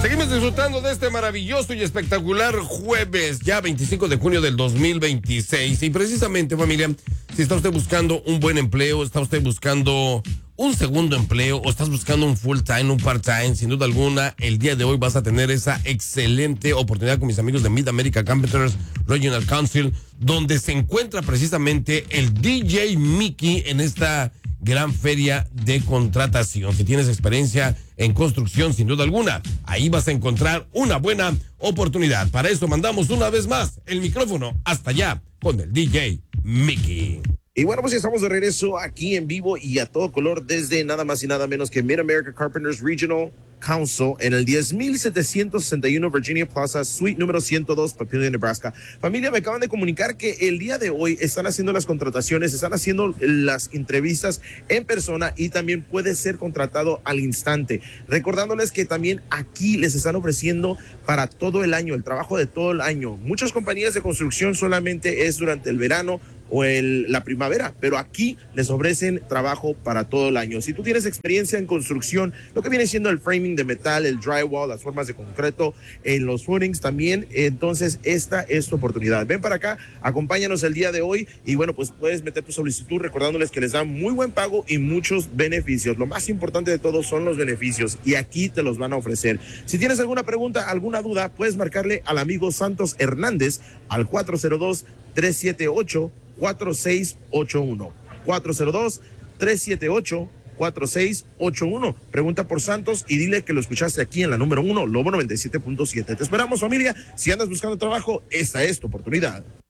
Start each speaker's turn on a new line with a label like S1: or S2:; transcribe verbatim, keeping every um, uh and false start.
S1: Seguimos disfrutando de este maravilloso y espectacular jueves, ya veinticinco de junio del dos mil veintiséis. Y precisamente, familia, si está usted buscando un buen empleo, está usted buscando un segundo empleo o estás buscando un full time, un part time, sin duda alguna, el día de hoy vas a tener esa excelente oportunidad con mis amigos de Mid America Carpenters Regional Council, donde se encuentra precisamente el D J Mickey en esta gran feria de contratación. Si tienes experiencia en construcción, sin duda alguna, ahí vas a encontrar una buena oportunidad. Para eso mandamos una vez más el micrófono hasta allá con el D J Mickey.
S2: Y bueno, pues ya estamos de regreso aquí en vivo y a todo color desde nada más y nada menos que Mid America Carpenters Regional Council en el diez mil setecientos sesenta y uno Virginia Plaza, suite número ciento dos, Papillion, Nebraska. Familia, me acaban de comunicar que el día de hoy están haciendo las contrataciones, están haciendo las entrevistas en persona y también puede ser contratado al instante. Recordándoles que también aquí les están ofreciendo para todo el año, el trabajo de todo el año. Muchas compañías de construcción solamente es durante el verano o el, la primavera, pero aquí les ofrecen trabajo para todo el año. Si tú tienes experiencia en construcción, lo que viene siendo el framing de metal, el drywall, las formas de concreto, en los footings también, entonces esta es tu oportunidad. Ven para acá, acompáñanos el día de hoy y bueno, pues puedes meter tu solicitud recordándoles que les dan muy buen pago y muchos beneficios. Lo más importante de todo son los beneficios y aquí te los van a ofrecer. Si tienes alguna pregunta, alguna duda, puedes marcarle al amigo Santos Hernández al cuatro cero dos, tres siete ocho, cuatro seis ocho uno, cuatro cero dos, tres siete ocho, cuatro seis ocho uno. Pregunta por Santos y dile que lo escuchaste aquí en la número uno, Lobo noventa y siete punto siete. Te esperamos, familia. Si andas buscando trabajo, esta es tu oportunidad.